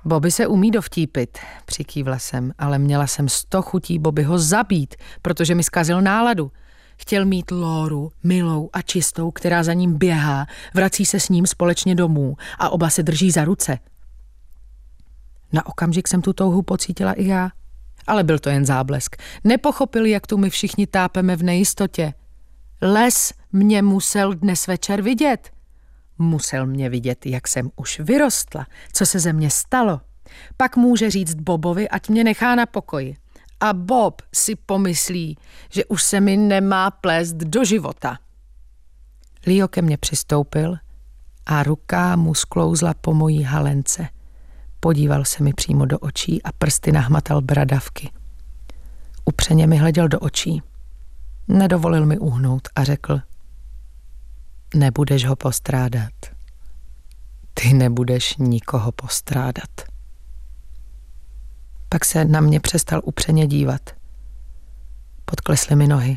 Bobby se umí dovtípit, přikývla jsem, ale měla jsem 100 chutí Bobbyho zabít, protože mi zkazil náladu. Chtěl mít Lóru, milou a čistou, která za ním běhá, vrací se s ním společně domů a oba se drží za ruce. Na okamžik jsem tu touhu pocítila i já, ale byl to jen záblesk. Nepochopil, jak tu my všichni tápeme v nejistotě. Les mě musel dnes večer vidět. Musel mě vidět, jak jsem už vyrostla, co se ze mě stalo. Pak může říct Bobovi, ať mě nechá na pokoji. A Bob si pomyslí, že už se mi nemá plést do života. Leo ke mně přistoupil a ruka mu sklouzla po mojí halence. Podíval se mi přímo do očí a prsty nahmatal bradavky. Upřeně mi hleděl do očí. Nedovolil mi uhnout a řekl: nebudeš ho postrádat. Ty nebudeš nikoho postrádat. Pak se na mě přestal upřeně dívat. Podklesly mi nohy.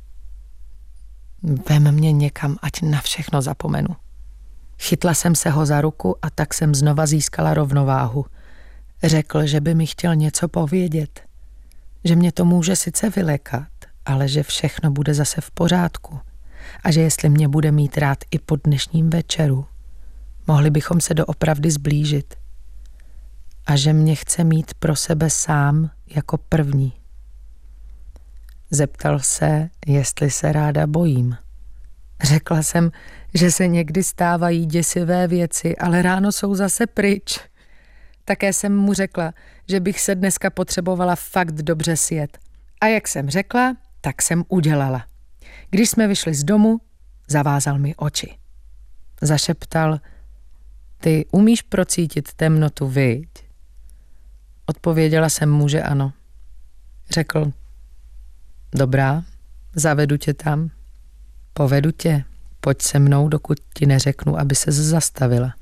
Vem mě někam, ať na všechno zapomenu. Chytla jsem se ho za ruku a tak jsem znova získala rovnováhu. Řekl, že by mi chtěl něco povědět. Že mě to může sice vylékat, ale že všechno bude zase v pořádku. A že jestli mě bude mít rád i po dnešním večeru, mohli bychom se doopravdy zblížit. A že mě chce mít pro sebe sám jako první. Zeptal se, jestli se ráda bojím. Řekla jsem, že se někdy stávají děsivé věci, ale ráno jsou zase pryč. Také jsem mu řekla, že bych se dneska potřebovala fakt dobře sjet. A jak jsem řekla, tak jsem udělala. Když jsme vyšli z domu, zavázal mi oči. Zašeptal: ty umíš procítit temnotu, viď? Odpověděla jsem mu, že ano. Řekl: dobrá, zavedu tě tam. Povedu tě, pojď se mnou, dokud ti neřeknu, aby ses zastavila.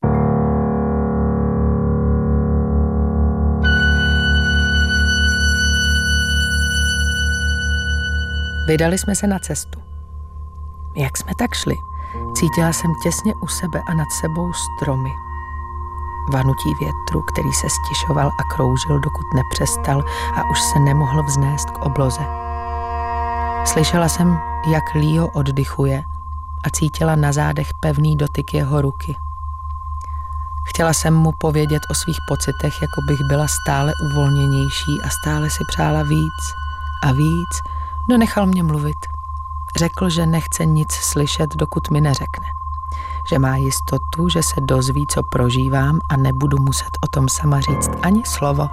Vydali jsme se na cestu. Jak jsme tak šli, cítila jsem těsně u sebe a nad sebou stromy. Vanutí větru, který se stišoval a kroužil, dokud nepřestal a už se nemohl vznést k obloze. Slyšela jsem, jak Leo oddychuje a cítila na zádech pevný dotyk jeho ruky. Chtěla jsem mu povědět o svých pocitech, jako bych byla stále uvolněnější a stále si přála víc a víc. No nechal mě mluvit. Řekl, že nechce nic slyšet, dokud mi neřekne. Že má jistotu, že se dozví, co prožívám a nebudu muset o tom sama říct ani slovo.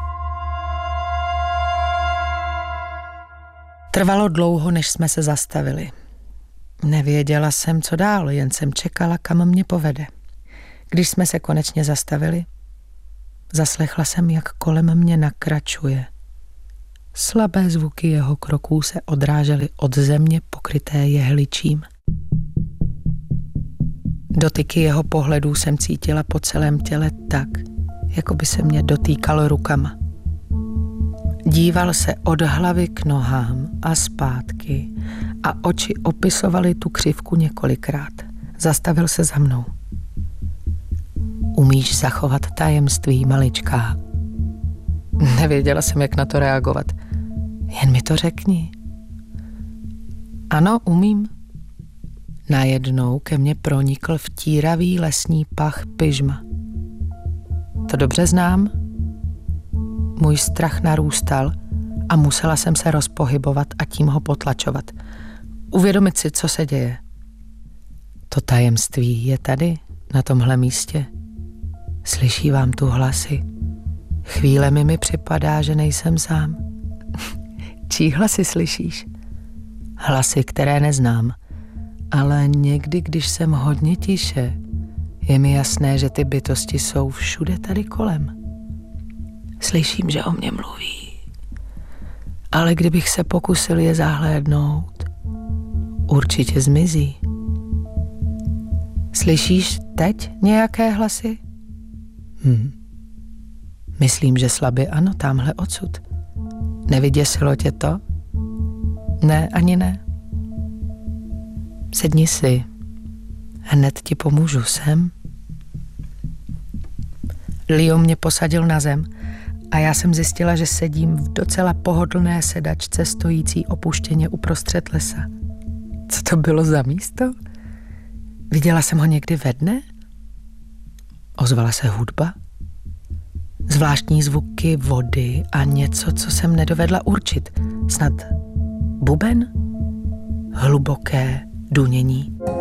Trvalo dlouho, než jsme se zastavili. Nevěděla jsem, co dál, jen jsem čekala, kam mě povede. Když jsme se konečně zastavili, zaslechla jsem, jak kolem mě nakračuje. Slabé zvuky jeho kroků se odrážely od země pokryté jehličím. Dotyky jeho pohledů jsem cítila po celém těle tak, jako by se mě dotýkal rukama. Díval se od hlavy k nohám a zpátky a oči opisovaly tu křivku několikrát. Zastavil se za mnou. Umíš zachovat tajemství, maličká? Nevěděla jsem, jak na to reagovat. Jen mi to řekni. Ano, umím. Najednou ke mně pronikl vtíravý lesní pach pyžma. To dobře znám. Můj strach narůstal a musela jsem se rozpohybovat a tím ho potlačovat. Uvědomit si, co se děje. To tajemství je tady, na tomhle místě. Slyší vám tu hlasy. Chvílemi mi připadá, že nejsem sám. Čí hlasy slyšíš? Hlasy, které neznám. Ale někdy, když jsem hodně tiše, je mi jasné, že ty bytosti jsou všude tady kolem. Slyším, že o mě mluví. Ale kdybych se pokusil je zahlédnout, určitě zmizí. Slyšíš teď nějaké hlasy? Myslím, že slabě ano, tamhle odsud. Nevyděsilo tě to? Ne, ani ne. Sedni si. Hned ti pomůžu, sem. Leo mě posadil na zem a já jsem zjistila, že sedím v docela pohodlné sedačce stojící opuštěně uprostřed lesa. Co to bylo za místo? Viděla jsem ho někdy ve dne? Ozvala se hudba? Zvláštní zvuky vody a něco, co jsem nedovedla určit. Snad buben? Hluboké dunění.